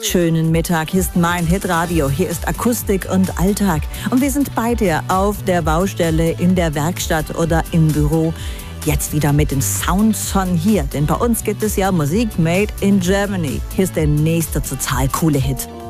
Schönen Mittag, hier ist mein Hitradio, hier ist Akustik und Alltag. Und wir sind bei dir auf der Baustelle, in der Werkstatt oder im Büro. Jetzt wieder mit den Sounds von hier, denn bei uns gibt es ja Musik made in Germany. Hier ist der nächste total coole Hit.